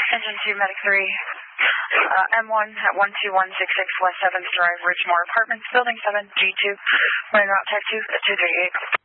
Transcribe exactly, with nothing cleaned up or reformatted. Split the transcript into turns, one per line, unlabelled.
Engine two, Medic three, uh, M one at one two one six six West seventh Drive, Ridgemore Apartments, Building seven, G two, running route type two, two three eight.